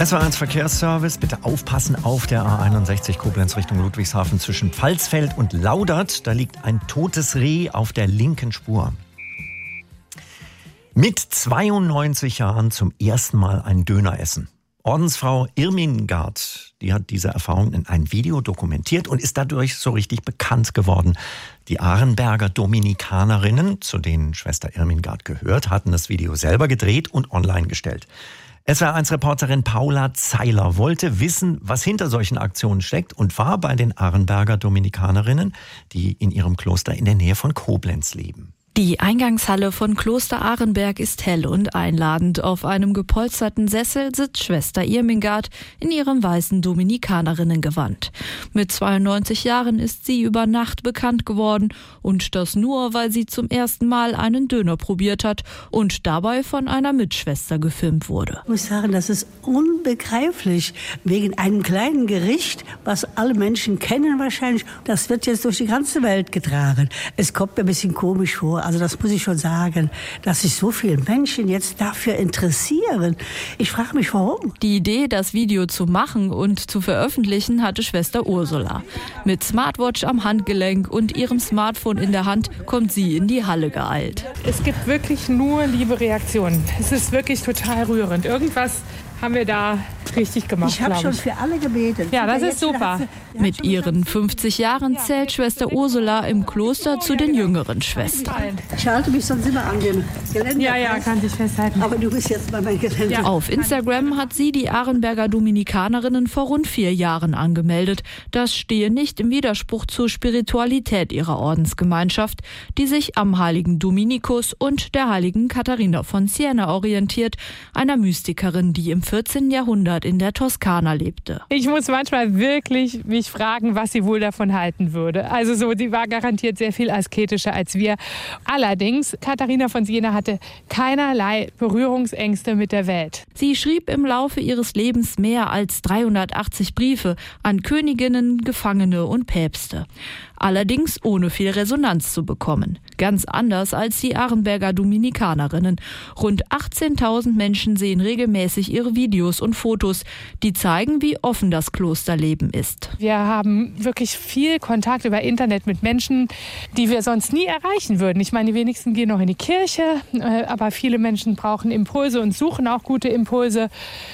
SWR1 Verkehrsservice, bitte aufpassen auf der A61 Koblenz Richtung Ludwigshafen zwischen Pfalzfeld und Laudert. Da liegt ein totes Reh auf der linken Spur. Mit 92 Jahren zum ersten Mal einen Döner essen. Ordensfrau Irmingard, die hat diese Erfahrung in einem Video dokumentiert und ist dadurch so richtig bekannt geworden. Die Arenberger Dominikanerinnen, zu denen Schwester Irmingard gehört, hatten das Video selber gedreht und online gestellt. SWR1-Reporterin Paula Zeiler wollte wissen, was hinter solchen Aktionen steckt und war bei den Arenberger Dominikanerinnen, die in ihrem Kloster in der Nähe von Koblenz leben. Die Eingangshalle von Kloster Arenberg ist hell und einladend. Auf einem gepolsterten Sessel sitzt Schwester Irmingard in ihrem weißen Dominikanerinnengewand. Mit 92 Jahren ist sie über Nacht bekannt geworden und das nur, weil sie zum ersten Mal einen Döner probiert hat und dabei von einer Mitschwester gefilmt wurde. Ich muss sagen, das ist unbegreiflich. Wegen einem kleinen Gericht, was alle Menschen kennen wahrscheinlich, das wird jetzt durch die ganze Welt getragen. Es kommt mir ein bisschen komisch vor. Also das muss ich schon sagen, dass sich so viele Menschen jetzt dafür interessieren. Ich frage mich, warum. Die Idee, das Video zu machen und zu veröffentlichen, hatte Schwester Ursula. Mit Smartwatch am Handgelenk und ihrem Smartphone in der Hand kommt sie in die Halle geeilt. Es gibt wirklich nur liebe Reaktionen. Es ist wirklich total rührend. Irgendwas haben wir da richtig gemacht. Ich habe schon für alle gebetet. Ja, das ist super. Mit ihren 50 Jahren zählt Schwester Ursula im Kloster zu den jüngeren Schwestern. Ich halte mich sonst immer an dem Geländer. Ja, kann sich festhalten. Aber du bist jetzt bei meinem Geländer. Ja. Auf Instagram hat sie die Arenberger Dominikanerinnen vor rund 4 Jahren angemeldet. Das stehe nicht im Widerspruch zur Spiritualität ihrer Ordensgemeinschaft, die sich am heiligen Dominikus und der heiligen Katharina von Siena orientiert, einer Mystikerin, die im 14. Jahrhundert in der Toskana lebte. Ich muss manchmal wirklich mich fragen, was sie wohl davon halten würde. Also so, sie war garantiert sehr viel asketischer als wir. Allerdings, Katharina von Siena hatte keinerlei Berührungsängste mit der Welt. Sie schrieb im Laufe ihres Lebens mehr als 380 Briefe an Königinnen, Gefangene und Päpste. Allerdings ohne viel Resonanz zu bekommen. Ganz anders als die Arenberger Dominikanerinnen. Rund 18.000 Menschen sehen regelmäßig ihre Videos und Fotos, die zeigen, wie offen das Klosterleben ist. Wir haben wirklich viel Kontakt über Internet mit Menschen, die wir sonst nie erreichen würden. Ich meine, die wenigsten gehen noch in die Kirche, aber viele Menschen brauchen Impulse und suchen auch gute Impulse.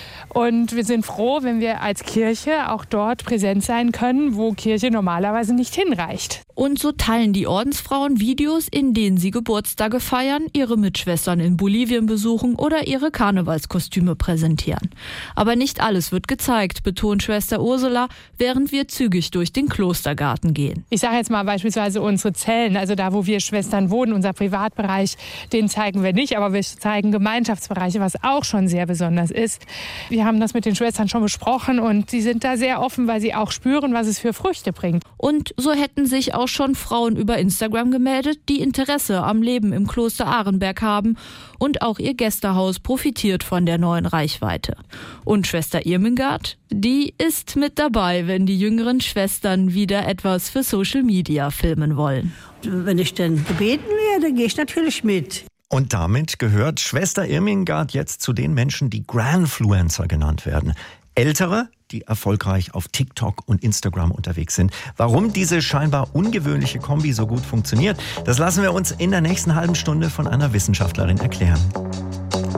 Und wir sind froh, wenn wir als Kirche auch dort präsent sein können, wo Kirche normalerweise nicht hinreicht. Und so teilen die Ordensfrauen Videos, in denen sie Geburtstage feiern, ihre Mitschwestern in Bolivien besuchen oder ihre Karnevalskostüme präsentieren. Aber nicht alles wird gezeigt, betont Schwester Ursula, während wir zügig durch den Klostergarten gehen. Ich sage jetzt mal beispielsweise unsere Zellen, also da, wo wir Schwestern wohnen, unser Privatbereich, den zeigen wir nicht, aber wir zeigen Gemeinschaftsbereiche, was auch schon sehr besonders ist. Wir haben das mit den Schwestern schon besprochen und sie sind da sehr offen, weil sie auch spüren, was es für Früchte bringt. Und so hätten sich auch schon Frauen über Instagram gemeldet, die Interesse am Leben im Kloster Arenberg haben, und auch ihr Gästehaus profitiert von der neuen Reichweite. Und Schwester Irmingard, die ist mit dabei, wenn die jüngeren Schwestern wieder etwas für Social Media filmen wollen. Wenn ich denn gebeten werde, gehe ich natürlich mit. Und damit gehört Schwester Irmingard jetzt zu den Menschen, die Grandfluencer genannt werden. Ältere, die erfolgreich auf TikTok und Instagram unterwegs sind. Warum diese scheinbar ungewöhnliche Kombi so gut funktioniert, das lassen wir uns in der nächsten halben Stunde von einer Wissenschaftlerin erklären.